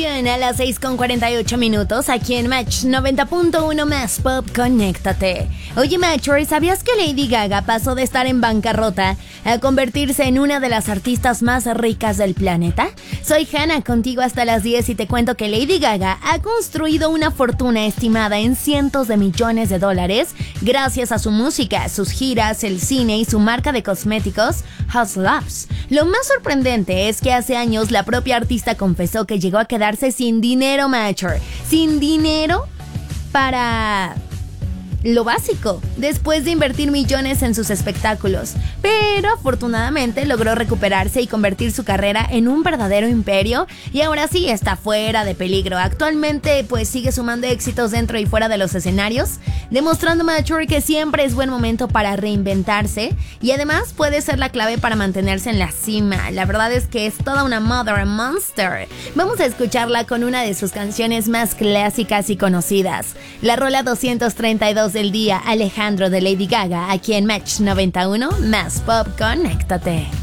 información a las 6:48 aquí en Match 90.1 Más Pop, conéctate. Oye, Matcher, ¿sabías que Lady Gaga pasó de estar en bancarrota a convertirse en una de las artistas más ricas del planeta? Soy Hannah, contigo hasta las 10 y te cuento que Lady Gaga ha construido una fortuna estimada en cientos de millones de dólares gracias a su música, sus giras, el cine y su marca de cosméticos, Haus Labs. Lo más sorprendente es que hace años la propia artista confesó que llegó a quedarse sin dinero, Matcher. Sin dinero para lo básico, después de invertir millones en sus espectáculos. Pero afortunadamente logró recuperarse y convertir su carrera en un verdadero imperio, y ahora sí está fuera de peligro. Actualmente pues sigue sumando éxitos dentro y fuera de los escenarios, demostrando Matcher que siempre es buen momento para reinventarse, y además puede ser la clave para mantenerse en la cima. La verdad es que es toda una mother monster. Vamos a escucharla con una de sus canciones más clásicas y conocidas, la rola 232 del día, Alejandro, de Lady Gaga, aquí en Match 91 Más Pop, conéctate.